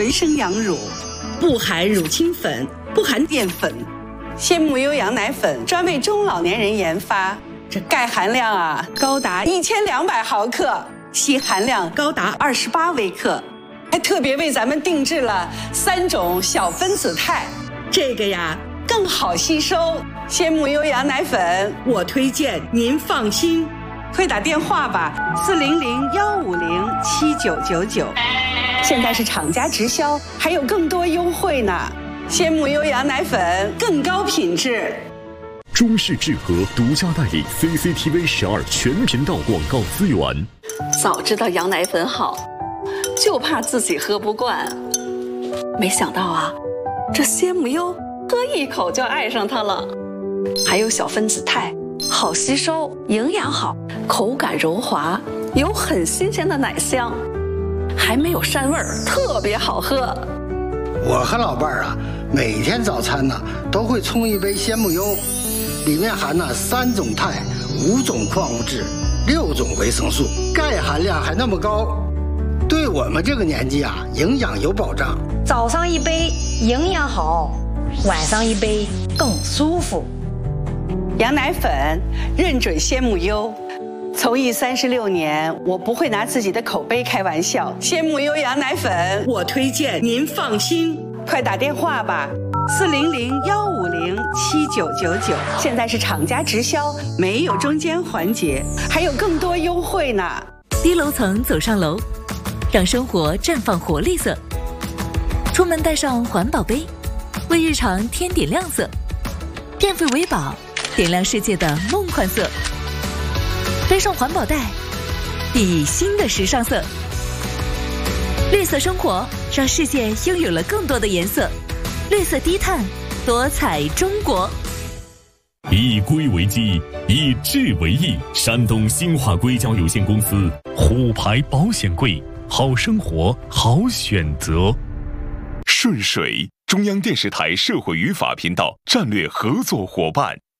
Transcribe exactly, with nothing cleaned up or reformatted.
纯生羊乳，不含乳清粉，不含淀粉。鲜母优羊奶粉专为中老年人研发，这钙含量啊高达一千两百毫克，硒含量高达二十八微克，还特别为咱们定制了三种小分子肽，这个呀更好吸收。鲜母优羊奶粉，我推荐您放心。快打电话吧，四零零幺五零七九九九。现在是厂家直销，还有更多优惠呢。鲜母优羊奶粉更高品质。 中式制和独家代理 C C T V 十二全频道广告资源。 早知道羊奶粉好，就怕自己喝不惯。没想到啊，这鲜母优喝一口就爱上它了。还有小分子肽，好吸收，营养好，口感柔滑，有很新鲜的奶香，还没有膻味儿，特别好喝。 我和老伴儿啊，每天早餐呢都会冲一杯鲜母优，里面含了三种肽、五种矿物质、六种维生素，钙含量还那么高，对我们这个年纪啊，营养有保障。 早上一杯营养好，晚上一杯更舒服。 羊奶粉认准鲜母优。从艺三十六年，我不会拿自己的口碑开玩笑。鲜母优羊奶粉，我推荐您放心。快打电话吧，四零零幺五零七九九九。现在是厂家直销，没有中间环节，还有更多优惠呢。 低楼层走上楼，让生活绽放活力色。出门带上环保杯，为日常添点亮色。电费为宝，点亮世界的梦幻色。背上环保袋，熠熠新的时尚色。绿色生活，让世界拥有了更多的颜色。绿色低碳，多彩中国。 以硅为基，以质为益。山东兴华硅胶有限公司，虎牌保险柜，好生活，好选择。顺水，中央电视台社会与法频道战略合作伙伴。